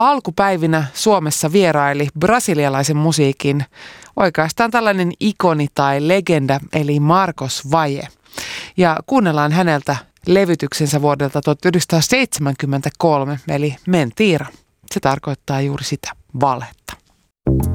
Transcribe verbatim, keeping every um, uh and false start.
alkupäivinä Suomessa vieraili brasilialaisen musiikin oikeastaan tällainen ikoni tai legenda, eli Marcos Valle. Ja kuunnellaan häneltä levytyksensä vuodelta tuhatyhdeksänsataaseitsemänkymmentäkolme, eli Mentira. Se tarkoittaa juuri sitä, valhetta.